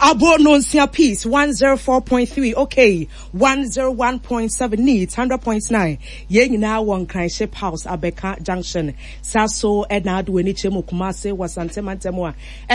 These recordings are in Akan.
Abononsia Peace 104.3. Okay, 101.7 needs 100.9. Yeng na one cry ship house Abeka Junction. Saso Edna Duenichemo Kumase was Santemantemoa.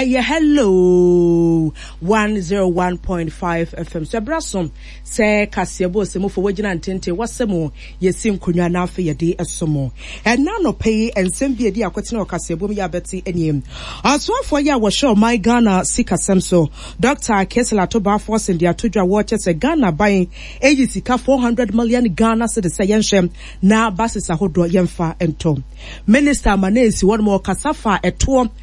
Hello 101.5 FM. So Brasom say Casiabo Semo for Wajan and Tente was Semo. Yesim Kunya na for your day as Somo. And now no pay and send be a dear Quatino Casiabo ya Betty and him. As well for ya was sure my Ghana Sika Samso. Dr. Kesela Toba Force in the Atuja watches a Ghana buying agency 400 million Ghana citizens na basis a hodro yemfa ento. Minister Manesi one more kasafa a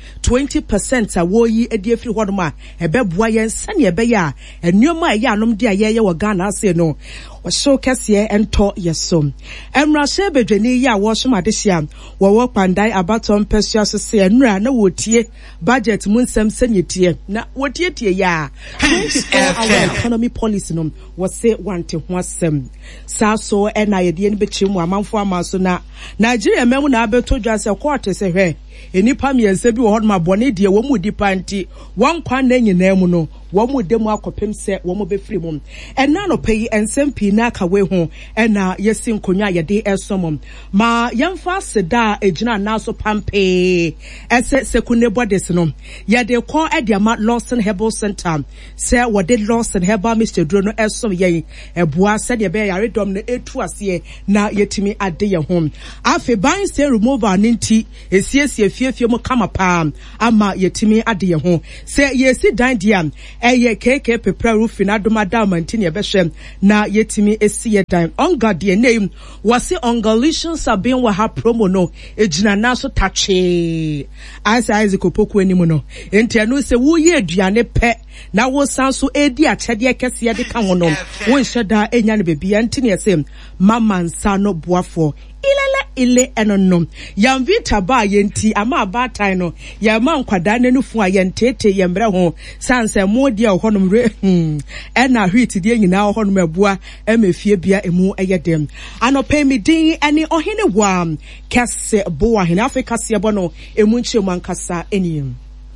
20% a woyi a dear free wadma a bebwayan sanya beya and new my yanum dia ye wa Ghana say no. Was so Cassia and taught yesum. Emra Shebe Jeni ya washum adisham, wa walk pandai abaton persuas say and no would ye budget moon some senyitie. Na what ye ya? Our economy policy num was say one to one sem. So and I didn't betchim one month for Masuna. Nigeria memuna beto just a quarter say hey. Eni pami ense bi wo hod ma bone de wo mu di panti won kwan na nyina mu no wo mu dem akopem se wo mu be free mum ena no pay ensem pi na ka we ho ena yesin konwa ye de esomum ma yemfa seda ejina na so pampe ese sekune bodies no ye de call ediama Lawson Herbal Center se wo de Lawson Herbal Mr. Dro no esom ye eboa se de be yare dom na etu ase na yetimi ade ye ho afi ban se removal ninti esiesie fie mo kama pam ama yetimi ade ye ho se yesi dan dia eye keke pepra rufi na doma damantini ye behwem na yetimi esi ye dan onga de name wase ongalicious abin wa ha promo no ejina na so tache Isaac opoku enimu no enti anu se wo ye aduane pe na wo san so edi achede kese ye de ka ho no wo nheda enya ne bebia ntini ye se mama nsa no boafo ile enonom yamvita ba yenti ama abatai no yama nkwada nanufu a yentete yembre ho sanse modi a honom re ena hwiti de nyina honom abua emefie bia emu eyedem anope mi din ene ohene wam kese bo ahene Africa se bono emu nchemu ankasa eniem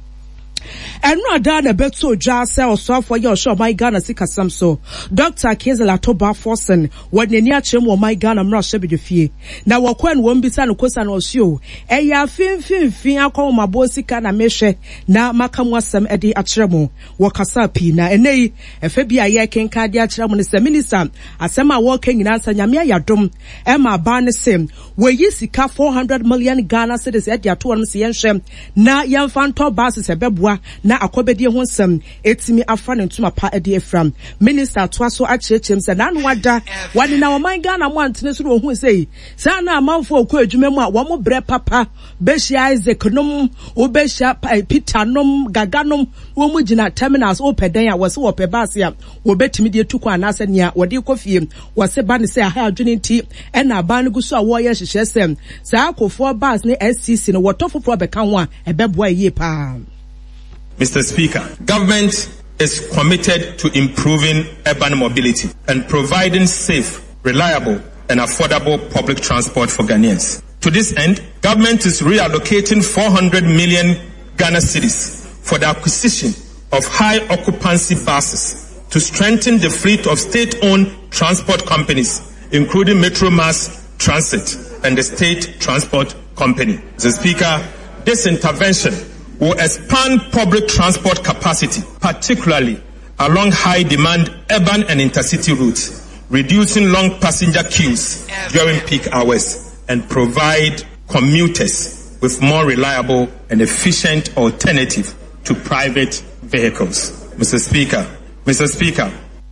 and rather the beto jar sell so for your show my Ghana Sika Samso Dr. Kesela Toba Forsen what near chem or my Ghana mra be the fie na wakwan won bisa no kosa no show eya fin akọ ma bosika na mehwe na makamwa sam ede akyeremo wakasa pi na enei efe bia ye kenka de akyeremo ne se minister asema wo kan nyina sanyame ayadom e ma ba ne sem we yi sika 400 million Ghana cedis ede ato won se yenhwem na yemfa nto basis ebeboa na akobedie ho nsem etimi afa ne ntuma pa ede efram minister to aso akyerechem se na no wada wade na woman Ghana mo antene so hu sei sa na amanfo okọ adwuma mu a wo mo bre papa behia Isaac nom wo behia Peter nom gaganom wo mu gina terminals opedan a wo se wo pe base a wo betimi de tuko anase nia wo de kofie wo se ba ne se ha adwene nti e na ba ne guso a wo ye hyehyɛ sem sa akofo bas ne SCC no wo tofofo beka ho a ebeboa yie pa. Mr. Speaker, government is committed to improving urban mobility and providing safe, reliable, and affordable public transport for Ghanaians. To this end, government is reallocating 400 million Ghana cedis for the acquisition of high-occupancy buses to strengthen the fleet of state-owned transport companies, including Metromass Transit and the State Transport Company. Mr. Speaker, this intervention will expand public transport capacity, particularly along high-demand urban and intercity routes, reducing long passenger queues during peak hours, and provide commuters with more reliable and efficient alternative to private vehicles. Mr. Speaker,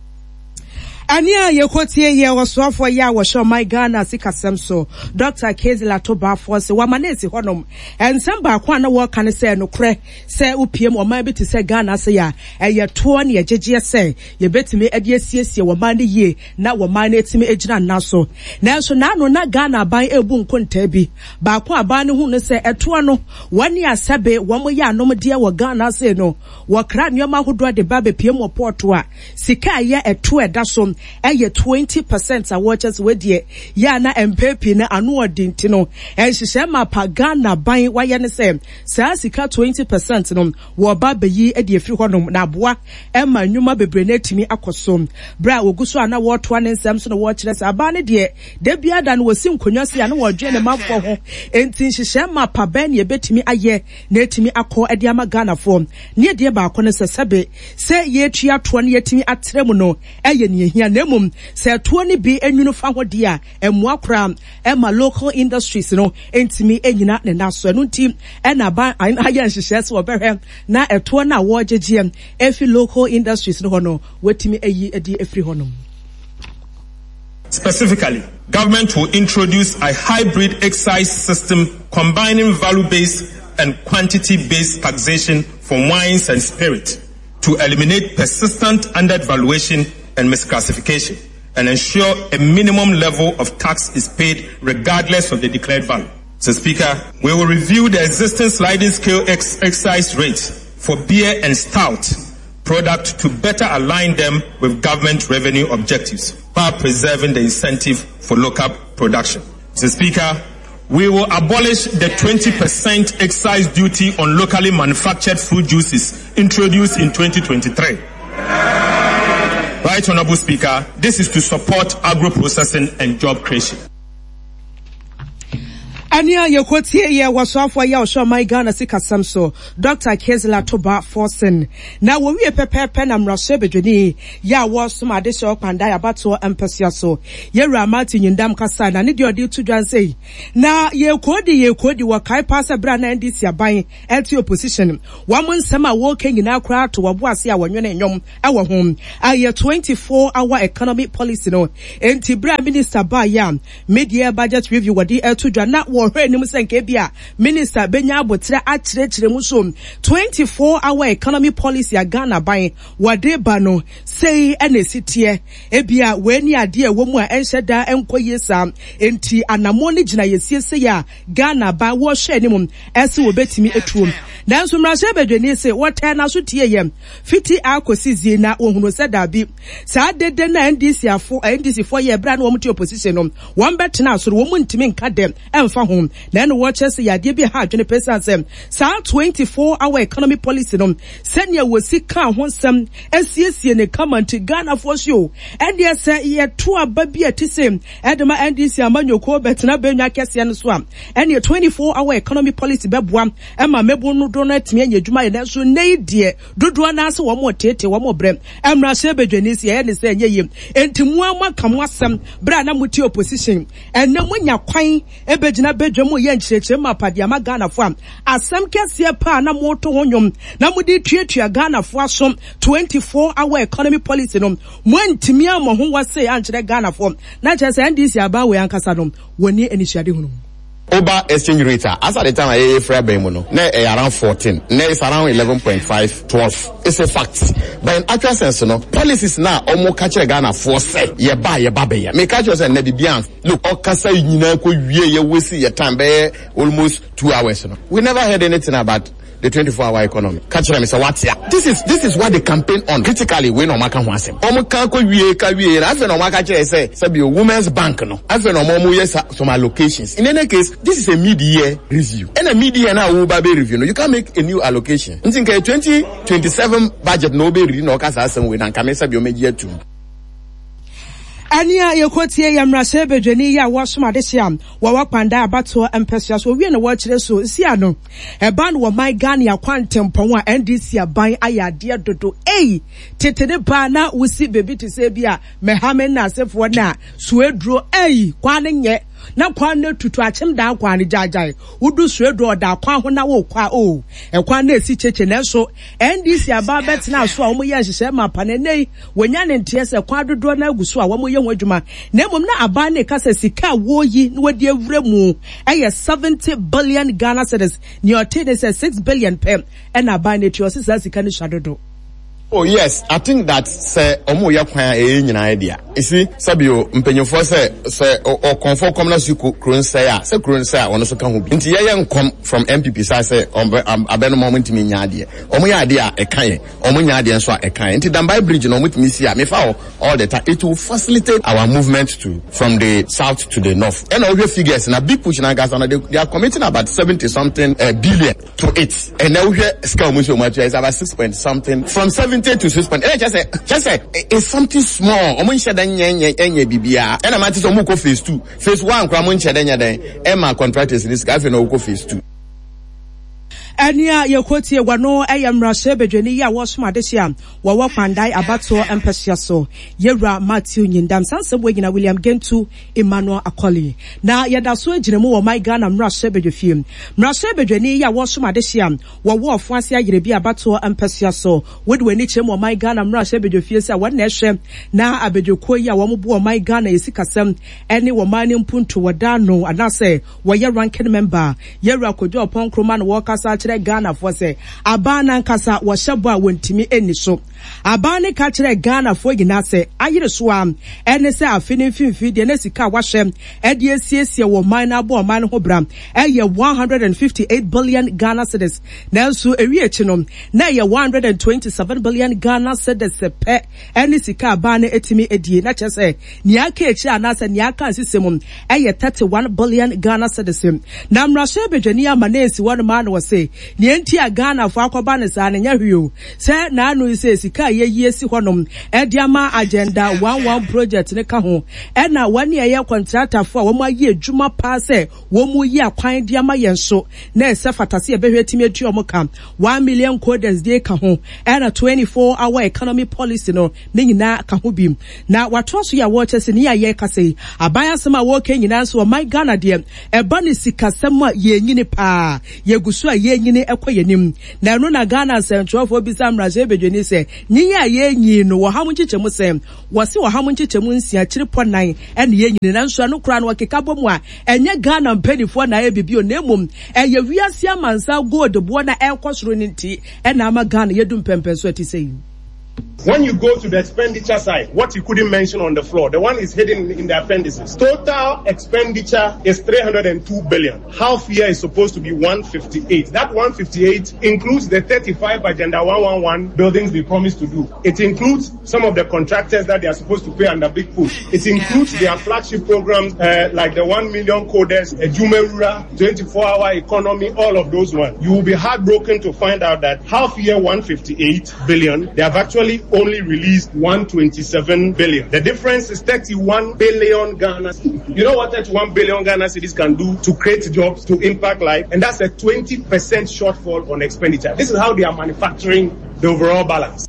Ania yekotie ye waswafo ya washo my Ghana Sika Samso Dr. Kesela Toba Force wamanesi honom ensamba kwa na wo kan se no kre se upiem o man bi te se Ghana se ya eye to ne yegege se ye betime ade asiesie wo man ne ye na wo man etime ejina naso nanso na no na Ghana ban ebu nkonta bi ba kwa aban ne hu ne se eto no wani asebe wo mo ya anom de wo Ghana se no wo kra nyoma hodo de ba be piem wo port a sika ye eto eda so eye 20% a watches wedie ya na empepi na anu odinti no ehihye mapa Ghana ban waye ne se saa sika 20% no wo ba beyi e de afiri honom na aboa ema nwuma bebre na timi akosom bra oguso ana wo to ne nsem so no wo kire se aba ne de bia da no wosi nkonwa se ya no wo dwe ne mafo ho enti hihye mapa ban ye betimi aye na timi akọ e de ama Ghana form ne de ba akọ ne se sebe se ye tua to ne yetimi atrem no eye ne hia na mum se to ne bi enwunu fa ho de a emua kra ema local industries no entimi enyina ne naso no ntim e na ba aye nhihye se obehwe na eto na wo gege efi local industries no no wetimi eyi edi efri honom. Specifically, government will introduce a hybrid excise system combining value-based and quantity-based taxation for wines and spirit to eliminate persistent undervaluation and misclassification and ensure a minimum level of tax is paid regardless of the declared value. Mr. Speaker, we will review the existing sliding scale excise rates for beer and stout product to better align them with government revenue objectives while preserving the incentive for local production. Mr. Speaker, we will abolish the 20% excise duty on locally manufactured fruit juices introduced in 2023. Right, Honorable Speaker, this is to support agro-processing and job creation. Ania yekotie ye wasofo ya osho my Ghana sika samso Dr. Kezla Toba Forsen na wo wie pepepe na mrashe bedwani ya wosom adesho okpanda ya bato empesia so ye ramati nyindam kasa na ne de odi tudwan sei na yekodi wa kai pasa bra na ndisi aban eti opposition wamon nsema wo kenyina kra to waboase a wonwene nyom ewo hom aye 24-hour economic policy no enti bra minister ba ya media budget review wadi etudwa na Minister Benya Abotre achirechire muso 24-hour economy policy a Ghana by wadeba no say enesie ebia weni ade wo mu a enhyeda enkoyesa enti anamoni gina yesie ya Ghana ba wo hwe animum ese wo betimi etuom nanso mrashe bedwani se wote na so tie yem fiti akosizie na ohunu se dabi sa dede na NDC for ye bra na wo mti opposition no won betena so wo mu ntimi nka dem emfa ho na no watches ya de bi ha adwene pesa sem sa 24-hour economy policy no senya wosika ho sem asiesie ne comment Ghana for show and ye say ye to aba bi atisem edema NDC amanyoko betena benwa kese no so am and ye 24-hour economy policy beboa ema mebo no do na timi anya dwuma ye na so nei de dodo na ase wo mo tete wo mo brem emra se bedwani se ye ne se anya yim entimu amaka mo asem bra na muti opposition and na munya kwan ebegina bedwam ye nchirechire mapade ama Ghana fo am asem kese pa na moto honyom na mudi tuatua Ghana fo asom 24-hour economy policy no mwantimi amoho wase anchire Ghana fo na chese NDC aba we ankasa no woni enisiade hunu Oba exchange rate as at the time I free no around 14 now it's around 11.5 12 it's a fact but in actual sense no policies now omo catch Ghana for say ye ba be me catch you say na bibian look okasa nyina ko wie ye wesi your time be almost 2 hours no we never heard anything about the 24-hour economy. Catch them, Mr. Watia. This is what they campaign on critically. We no maka wansem. Omo kanko wie ka wie. Afi no maka che say be a women's bank no. Afi no mo yes some allocations. In any case, this is a mid-year review. And a mid-year now will be review. No, you can make a new allocation. I think 2027 budget no be review no kasa asem we na kamesa bi o mid-year too. Ania yekotie ya mrashe bedwani ya wasoma desiam wawapanda abato empesa so wie na wachire so sia no eba no my Ghana ya kwantempon a NDC aban ayade dodo tetene ba na wusi bebi te se bia mehamen na asefo na suedro kwane nye na kwane tutu achem da kwane jajai udu suedro da kwa ho na wo kwa kwane esi cheche na so NDC aba betina so a wo ye hyehyɛ mapa na nei wonya ne ntie se kwa dodo na aguso a wo ye adwuma na mum na aba ne kasa sika wo yi na wadi awure mu 70 billion Ghana cedis ni otene se 6 billion pem and aba ne tio sisa sika ni shadodo Oh yes, I think that say omo yakwan nyina idea. You see, Sabio mpenyofo say or comfort commoners you kron say kron say ono so kan ho bi. Nti ye come from MPP say abeno moment mi nya ade. Omo ya ade a ekan omo nya ade nso a ekan. Nti Dambai Bridge no mutimi see me fa all the time. It will facilitate our movement from the south to the north. And all your figures na big push na gas and they are committing about 70 something billion to it. And now here scale musho much is about 6 point something from 70 to 6 point. And just say it's something small. Omo nche dan enye bibia. And amati so mo ko phase 2. Phase 1 kwa mo nche dan nya dan. E ma contractors this guy no go phase 2. Ania yekotie wano ayamrashe bedweni ya wosoma desiam wawo pandai abato empesia so yewra Matthew Nyindam sansebo nyina William Gentu Emmanuel Akoli na yedaso aginemu wo my Ghana mrashe bedwefiem mrashe bedweni ya wosoma desiam wawo ofuase ayerebi abato empesia so wedweni chem wo my Ghana mrashe bedwefie sa wona ehwe na abedweko yi a wo mbo wo my Ghana yesikasem ene wo mane mpuntu wadano anase wo ye ranking member yewra kojo ponkroma no wokasa Ghana for say abana nkasa wo hyebo a wontimi eni so abane ka kire Ghana for gina say ayire so am ene say afini mfimfi de na sika wahwe e de asiesie wo man na bo man ho bram eye 158 billion Ghana cedis nanso ewi echi no na ye 127 billion Ghana cedis pe ene sika abane etimi edie na chese ni aka echi anasa ni aka asisem eye 31 billion Ghana cedis na mrashe bedwani amanesi won man wo say ni enti a Ghana fo akoba ne sa ne nya hwio se na anu ise sika ye si honom e dia ma agenda 11 project ne ka ho e na wani ye contractor fo a wo ma ye adwuma pa se wo mu yi akwan dia ma yen so na ese fatase e behwetimi atu omo kam 1 million coders dey ka ho e na 24-hour economy policy no ne nyina ka ho bim na wato so ya wo chese ni ye ka sei abaya sema wo ke nyina so my Ghana de e ba ne sika sema ye nyini pa ye gusu a ye nyini ekoyenim na no na Ghana Central for bisa mraje bedweni se nyiya ye nyi no wo hamu chichemu se wose wo hamu chichemu nsia kirepɔ nan ene ye nyini na nso no kura no wakeka bomu a enye Ghana mpanifo na ye bibio na emum eye wiase amansa gold bo na ekosoro nti ena ama Ghana yedum pempenso atisei. When you go to the expenditure side, what you couldn't mention on the floor, the one is hidden in the appendices. Total expenditure is 302 billion. Half year is supposed to be 158. That 158 includes the 35 Agenda 111 buildings they promised to do. It includes some of the contractors that they are supposed to pay under big push. It includes their flagship programs like the 1 million coders, Jumerura, 24-hour economy, all of those ones. You will be heartbroken to find out that half year 158 billion, they have actually only released 127 billion. The difference is 31 billion Ghana. You know what 31 billion Ghana cities can do to create jobs, to impact life, and that's a 20% shortfall on expenditure. This is how they are manufacturing the overall balance.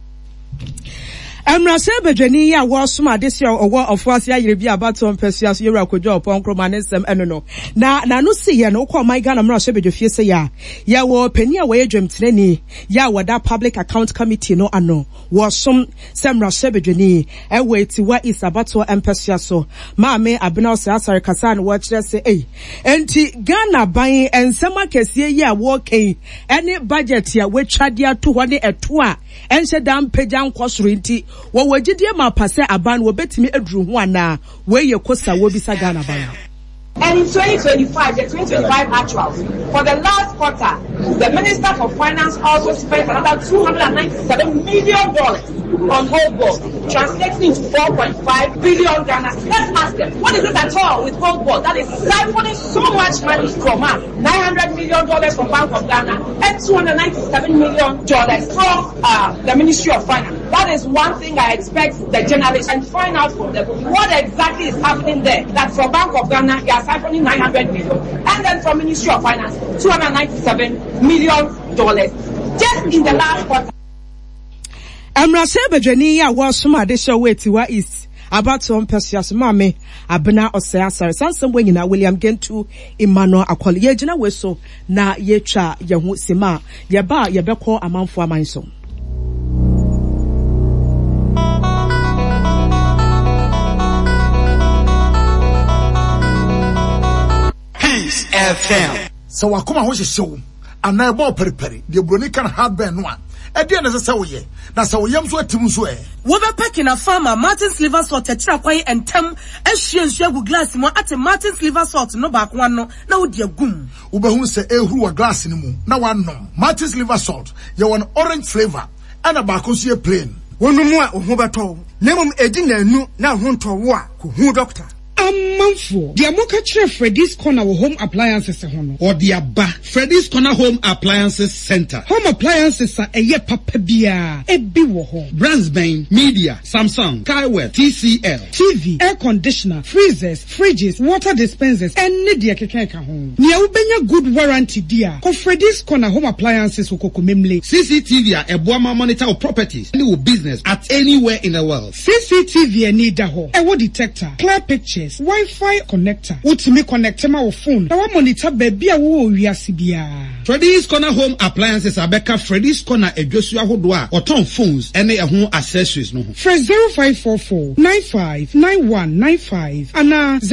Emrase bedweni ya wosoma desi owo ofuase ayerebi abato mpesua so yewra kojo oponkroma nesem enono na no si ye no kwa my Ghana mrase bedwefie se ya wo pani a wo yedwemtenani ya wada public account committee no ano wosom semrase bedweni eweti wa isabato mpesua so maame abena osasare kasa no wo kire se enti Ghana ban ensema kesie ye a wo ken ene budget ya wetwade ato ho ne eto a ense dam pagyan kwosoro nti wo wagidie ma pase aban wo betimi aduru ho ana we ye kosa wo bisa Ghana ban. And in 2025, the 2025 actuals, for the last quarter, the Minister for Finance also spent another $297 million on Gold Board, translating into 4.5 billion Ghana. Let's ask them, what is it at all with Gold Board that is siphoning so much money from us? $900 million from Bank of Ghana and $297 million from the Ministry of Finance. That is one thing I expect the journalists and find out from them what exactly is happening there. That for Bank of Ghana, they are siphoning $900 million, and then from Ministry of Finance, $297 million just in the last quarter. Emrase bedweni ya wosoma de show wetiwa is about some precious mame abena osasare sansem nyina William Gentu Emmanuel Akoli ye gina weso na ye twa ye ho sima ye ba ye bekọ amanfo amanso. FM. So wakoma ho hyehyɛ and I bought periperi, the Bronican heartburn one. Again, as I say, yeah, that's how we am so timswe. Wover packing a farmer, Martin's liver salt, a chiraquay and tem, and she and share with glass more at a Martin's liver salt, no back one, no dear goom. Ubahun say, who a glass in the moon, no one no. Martin's liver salt, you want orange flavor, and a bacosia plain. One more, Hobato, Nemum Edina, no, now home to war, who doctor. Manfo, the Amoka Chair Freddy's Corner Home Appliances or the Abba Freddy's Corner Home Appliances Center. Home appliances are a ye papabia, a biwo Brandsbane, Media, Samsung, Kaiwell, TCL, TV, air conditioner, freezers, fridges, water dispensers, and Nidia Kekeka home. Nia ubenya good warranty dear. Ko Freddy's Corner Home Appliances ukokomemle. CCTV a Boama monitor of properties and business at anywhere in the world. CCTV need a ho. A detector, clear pictures. Wi-Fi connector. Utimi connect my phone. Now monitor baby a wo wiasibia. Freddy's Corner Home Appliances Abeka Freddy's Corner Ejosua Hodwa or ton phones and a home accessories no. Fresh 0544 95 9195 and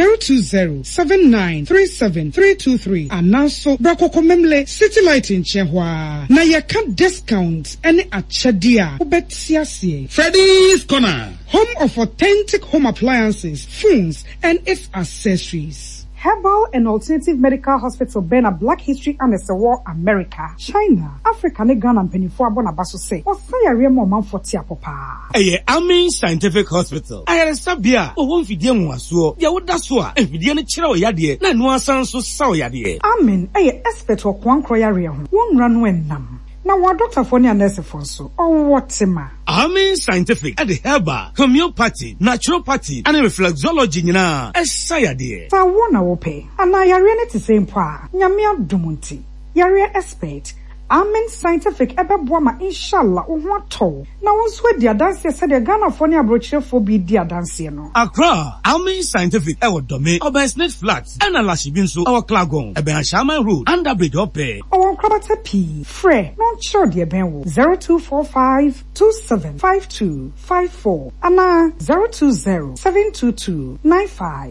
020 79 37 323 and now so Brako Komemle City Light in Chehwa. Na ya can discount any achadia. Ubetiasie. Freddy's Corner. Home of authentic home appliances, phones, and its accessories. Herbal and Alternative Medical Hospital Bena Black History and War America, China, Africa, ne Ghana and Penifua Bonabaso say, or say a real man for Tiapopa. Amin Scientific Hospital. I had a sabia, or one Fidian was so, Yawudasua, and Fidian Chiro Yadi, Nanua Sanso Sao Yadi. Amin, expert or Kwan Kroya, one run when nam. Now, what Dr. Fonia nurse for so, or what's ma? Amin Scientific at the herbal, homeopathy, naturopathy, and reflexology, na, Sayadi. So, one I will pay, and I are to same pa, Yamia Dumunti, Yaria expert. Amen Scientific ebe boama inshallah ohwato na wonso dia dance se de Ghana for ne abrochefo bi dia dance no Accra Amen Scientific e wodome Obersnet Flats and Alashi binso our Klagon ebe Ashama Road under bridge ope o krabata p free no sure de ben wo 0245 275254 ana 020 722 95